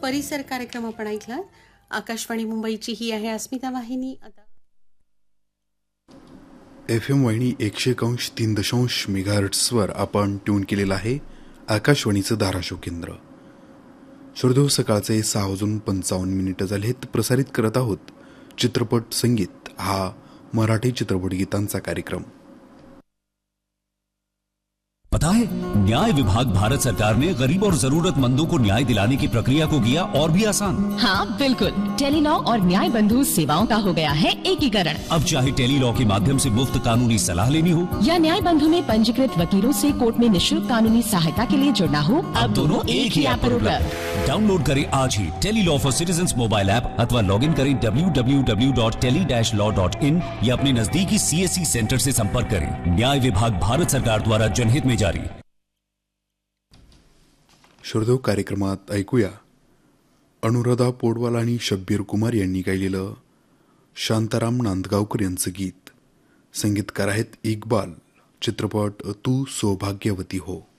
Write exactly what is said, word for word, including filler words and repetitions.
परिसर कार्यक्रम आपण ऐकला. आकाशवाणी मुंबईची ही आहे अस्मिता वाहिनी. आता एफ एम वाहिनी एकशे एकांश तीन दशांश मेगाहर्ट्सवर आपण ट्यून केलेलं आहे आकाशवाणीचं धाराशिव केंद्र. श्रोतेहो, सकाळचे सहा वाजून पंचावन्न मिनिटं झालेत. प्रसारित करत आहोत चित्रपट संगीत हा मराठी चित्रपट गीतांचा कार्यक्रम. पता है, न्याय विभाग भारत सरकार ने गरीब और जरूरतमंदों को न्याय दिलाने की प्रक्रिया को किया और भी आसान. हाँ बिल्कुल, टेलीलॉ और न्याय बंधु सेवाओं का हो गया है एकीकरण. अब चाहे टेलीलॉ के माध्यम से मुफ्त कानूनी सलाह लेनी हो या न्याय बंधु में पंजीकृत वकीलों से कोर्ट में निःशुल्क कानूनी सहायता के लिए जुड़ना हो, अब दोनों एक ही ऐप पर उपलब्ध. डाउनलोड करें आज ही Tele-Law for citizens mobile app अथवा लॉग इन करें W W W dot tele dash law dot in या अपने नजदीकी सी एस सी सेंटर से संपर्क करें. न्याय विभाग भारत सरकार द्वारा जनहित में जारी. श्रोतेहो, कार्यक्रमात ऐकूया अनुराधा पोडवाल आणि शब्बीर कुमार यांनी गायलेलं शांताराम नांदगावकर यांचं गीत. संगीतकार आहेत इक्बाल. चित्रपट तू सौभाग्यवती हो.